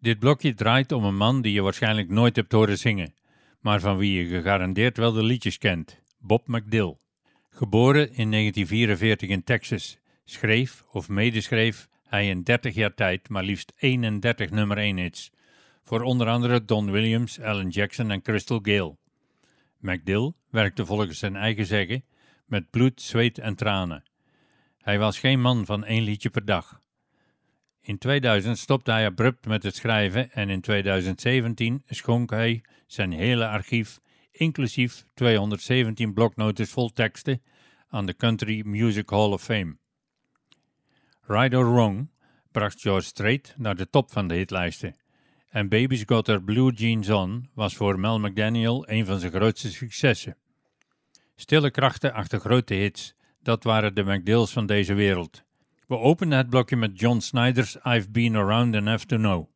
Dit blokje draait om een man die je waarschijnlijk nooit hebt horen zingen, maar van wie je gegarandeerd wel de liedjes kent, Bob McDill. Geboren in 1944 in Texas, schreef of medeschreef hij in 30 jaar tijd maar liefst 31 nummer 1 hits, voor onder andere Don Williams, Alan Jackson en Crystal Gayle. McDill werkte volgens zijn eigen zeggen met bloed, zweet en tranen. Hij was geen man van 1 liedje per dag. In 2000 stopte hij abrupt met het schrijven en in 2017 schonk hij zijn hele archief, inclusief 217 bloknotes vol teksten, aan de Country Music Hall of Fame. Right or Wrong bracht George Strait naar de top van de hitlijsten. En Baby's Got Her Blue Jeans On was voor Mel McDaniel een van zijn grootste successen. Stille krachten achter grote hits, dat waren de McDills van deze wereld. We openen het blokje met John Snyder's I've Been Around Enough to Know.